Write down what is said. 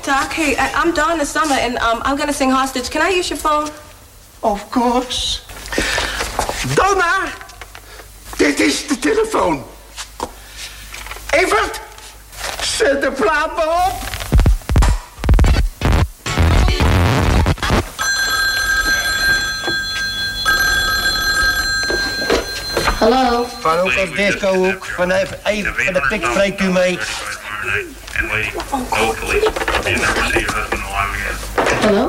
Doc, hey, I'm Donna Summer, and I'm gonna sing Hostage. Can I use your phone? Of course. Donna! Dit is de telefoon. Evert, zet de plaat maar op. Hallo? Van Hoek of Discohoek, van de Pik spreekt u mee. Hallo?